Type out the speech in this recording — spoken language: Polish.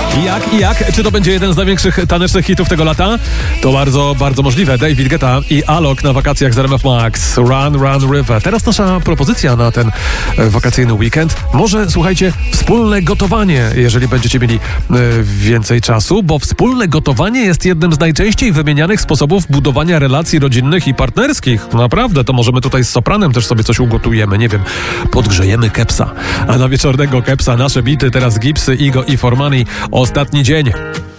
Jak? Czy to będzie jeden z największych tanecznych hitów tego lata? To bardzo, bardzo możliwe. David Guetta i Alok na wakacjach z RMF Max. Run River. Teraz nasza propozycja na ten wakacyjny weekend. Może, słuchajcie, wspólne gotowanie, jeżeli będziecie mieli więcej czasu, bo wspólne gotowanie jest jednym z najczęściej wymienianych sposobów budowania relacji rodzinnych i partnerskich. Naprawdę, to możemy tutaj z Sopranem też sobie coś ugotujemy. Nie wiem, podgrzejemy kepsa. A na wieczornego kepsa nasze bity, teraz Gipsy, Igo i Formani. Ostatni dzień.